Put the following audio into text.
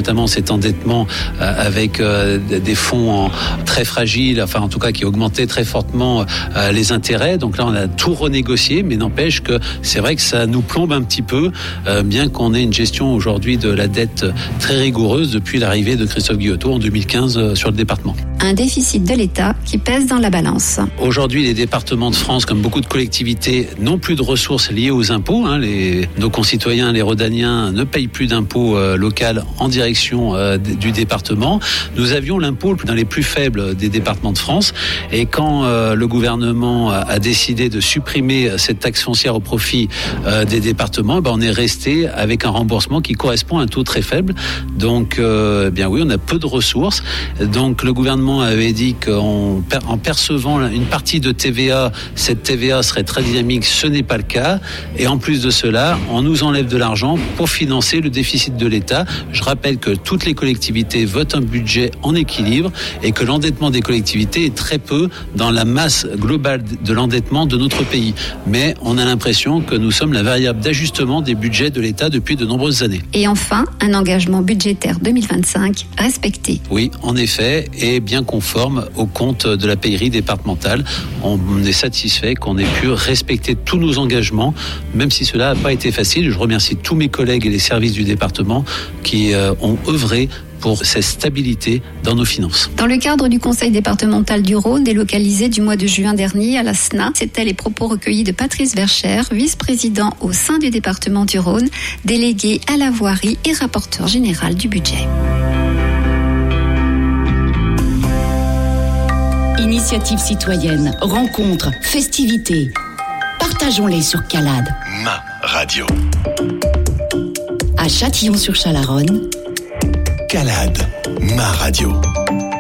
notamment cet endettement avec des fonds très fragiles, enfin en tout cas qui augmentaient très fortement les intérêts. Donc là, on a tout renégocié, mais n'empêche que c'est vrai que ça nous plombe un petit peu, bien qu'on ait une gestion aujourd'hui de la dette très rigoureuse depuis l'arrivée de Christophe Guillotot en 2015 sur le département. Un déficit de l'État qui pèse dans la balance. Aujourd'hui, les départements de France, comme beaucoup de collectivités, n'ont plus de ressources liées aux impôts. Nos concitoyens, les Rhodaniens, ne payent plus d'impôts locaux en direction du département. Nous avions l'impôt dans les plus faibles des départements de France. Et quand le gouvernement a décidé de supprimer cette taxe foncière au profit des départements, on est resté avec un remboursement qui correspond à un taux très faible. Donc, bien oui, on a peu de ressources. Donc, le gouvernement avait dit qu'en percevant une partie de TVA, cette TVA serait très dynamique. Ce n'est pas le cas. Et en plus de cela, on nous enlève de l'argent pour financer le déficit de l'État. Je rappelle que toutes les collectivités votent un budget en équilibre et que l'endettement des collectivités est très peu dans la masse globale de l'endettement de notre pays. Mais on a l'impression que nous sommes la variable d'ajustement des budgets de l'État depuis de nombreuses années. Et enfin, un engagement budgétaire 2025 respecté. Oui, en effet, et bien conforme aux comptes de la pairie départementale. On est satisfait qu'on ait pu respecter tous nos engagements, même si cela n'a pas été facile. Je remercie tous mes collègues et les services du département qui ont œuvré pour cette stabilité dans nos finances. Dans le cadre du Conseil départemental du Rhône, délocalisé du mois de juin dernier à la SNA, c'était les propos recueillis de Patrice Verchères, vice-président au sein du département du Rhône, délégué à la voirie et rapporteur général du budget. Initiatives citoyennes, rencontres, festivités. Partageons-les sur Calade. Ma radio. À Châtillon-sur-Chalaronne. Calade, ma radio.